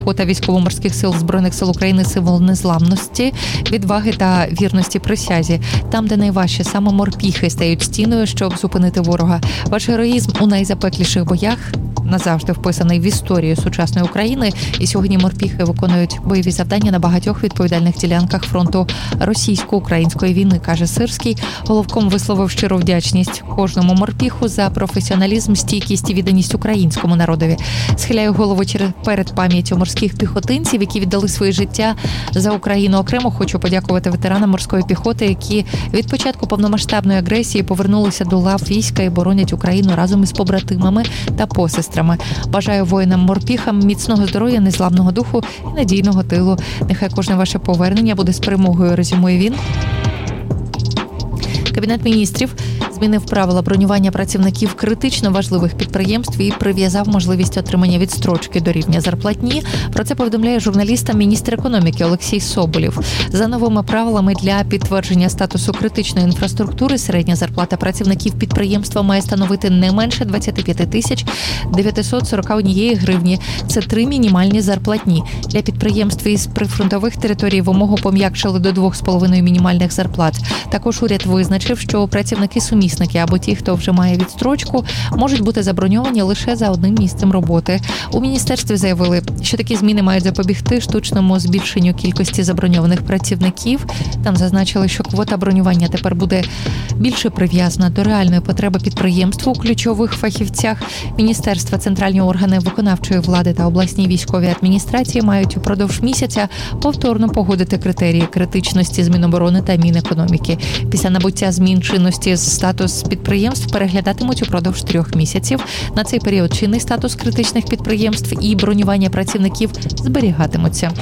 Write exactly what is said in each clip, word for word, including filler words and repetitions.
Піхота Військово-морських сил Збройних сил України – символ незламності, відваги та вірності присязі. Там, де найважче, саме морпіхи стають стіною, щоб зупинити ворога. Ваш героїзм у найзапекліших боях назавжди вписаний в історію сучасної України. І сьогодні морпіхи виконують бойові завдання на багатьох відповідальних ділянках фронту російсько-української війни, каже Сирський. Головком висловив щиру вдячність кожному морпіху за професіоналізм, стійкість і відданість українському народові. Схиляю голову перед пам'яттю морських піхотинців, які віддали своє життя за Україну. Окремо хочу подякувати ветеранам морської піхоти, які від початку повномасштабної агресії повернулися до лав війська і боронять Україну разом із побратимами та посестрами. Бажаю воїнам-морпіхам міцного здоров'я, незламного духу і надійного тилу. Нехай кожне ваше повернення буде з перемогою, резюмує він. Кабінет міністрів змінив правила бронювання працівників критично важливих підприємств і прив'язав можливість отримання відстрочки до рівня зарплатні. Про це повідомляє журналістам міністр економіки Олексій Соболєв. За новими правилами для підтвердження статусу критичної інфраструктури середня зарплата працівників підприємства має становити не менше двадцять п'ять тисяч дев'ятсот сорок один гривні. Це три мінімальні зарплатні. Для підприємств із прифронтових територій вимогу пом'якшили до двох з половиною мінімальних зарплат. Також уряд визначив, що працівники сумісники або ті, хто вже має відстрочку, можуть бути заброньовані лише за одним місцем роботи. У міністерстві заявили, що такі зміни мають запобігти штучному збільшенню кількості заброньованих працівників. Там зазначили, що квота бронювання тепер буде більше прив'язана до реальної потреби підприємства у ключових фахівцях. Міністерства, центральні органи виконавчої влади та обласні військові адміністрації мають упродовж місяця повторно погодити критерії критичності з Міноборони та Мінекономіки. Після набуття змін чинності статус підприємств переглядатимуть упродовж трьох місяців. На цей період чинний статус критичних підприємств і бронювання працівників зберігатимуться.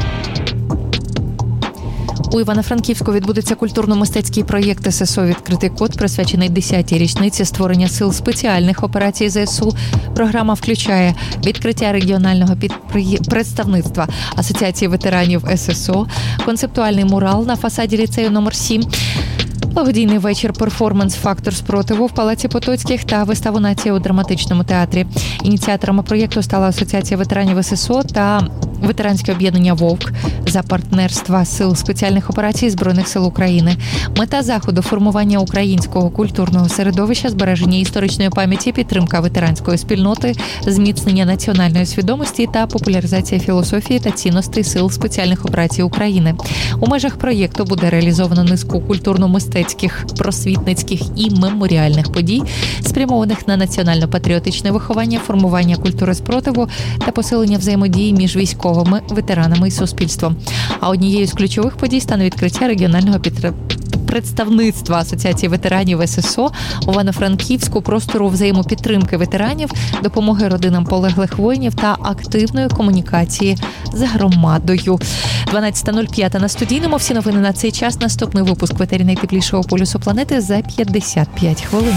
У Івано-Франківську відбудеться культурно-мистецький проєкт ес ес о «Відкритий код», присвячений десятій річниці створення сил спеціальних операцій зе ес у. Програма включає відкриття регіонального підприє... представництва Асоціації ветеранів ес ес о, концептуальний мурал на фасаді ліцею номер сім, благодійний вечір «Перформанс. Фактор спротиву» в Палаці Потоцьких та виставу «Нація» у драматичному театрі. Ініціаторами проєкту стала Асоціація ветеранів ес ес о та ветеранське об'єднання «Вовк» за партнерства Сил спеціальних операцій Збройних сил України. Мета заходу – формування українського культурного середовища, збереження історичної пам'яті, підтримка ветеранської спільноти, зміцнення національної свідомості та популяризація філософії та цінностей Сил спеціальних операцій України. У межах проєкту буде реалізовано низку культурно-мистецьких, просвітницьких і меморіальних подій, спрямованих на національно-патріотичне виховання, формування культури спротиву та посилення взаємодії між військовими, ветеранами і суспільством. А однією з ключових подій стане відкриття регіонального підтримки представництва Асоціації ветеранів ес ес о у Івано-Франківську, простору взаємопідтримки ветеранів, допомоги родинам полеглих воїнів та активної комунікації з громадою. дванадцята нуль п'ять на студійному. Всі новини на цей час. Наступний випуск в етері найтеплішого полюсу планети за п'ятдесят п'ять хвилин.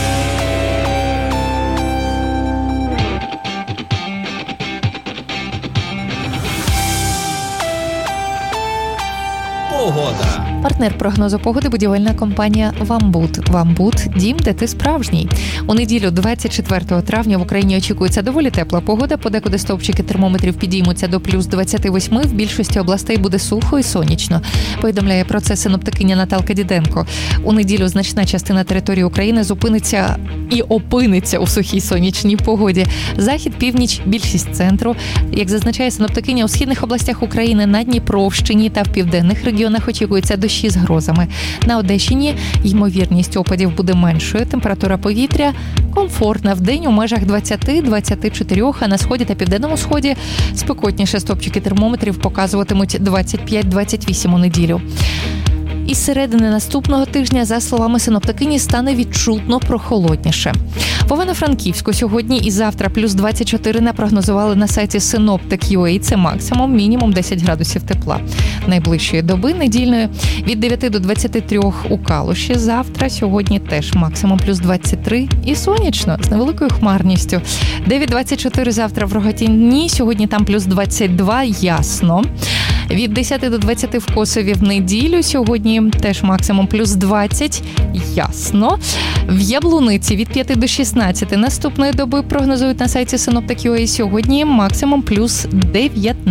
Погода. Партнер прогнозу погоди – будівельна компанія «Вамбуд». «Вамбуд» – дім, де ти справжній. У неділю, двадцять четвертого травня, в Україні очікується доволі тепла погода. Подекуди стовпчики термометрів підіймуться до плюс двадцять вісім. В більшості областей буде сухо і сонячно. Повідомляє про це синоптикиня Наталка Діденко. У неділю значна частина території України зупиниться і опиниться у сухій сонячній погоді. Захід, північ, більшість центру. Як зазначає синоптикиня, у східних областях України, на Дніпровщині та в південних регіонах очікується дощі з грозами. На Одещині ймовірність опадів буде меншою. Температура повітря комфортна. Вдень у межах двадцять - двадцять чотири, а на сході та південному сході спекотніше. Стопчики термометрів показуватимуть двадцять п'ять - двадцять вісім у неділю. Із середини наступного тижня, за словами синоптикині, стане відчутно прохолодніше. В Івано-Франківську сьогодні і завтра плюс двадцять чотири напрогнозували на сайті синоптик крапка ю а. Це максимум, мінімум десять градусів тепла. Найближчої доби недільної від дев'яти до двадцяти трьох у Калуші. Завтра, сьогодні теж максимум плюс двадцять три і сонячно, з невеликою хмарністю. дев'ять двадцять чотири завтра в Рогатині, сьогодні там плюс двадцять два, ясно. Від десяти до двадцяти в Косові в неділю. Сьогодні теж максимум плюс двадцять. Ясно. В Яблуниці від п'яти до шістнадцяти наступної доби прогнозують на сайті Синоптик.ua. Сьогодні максимум плюс дев'ятнадцять.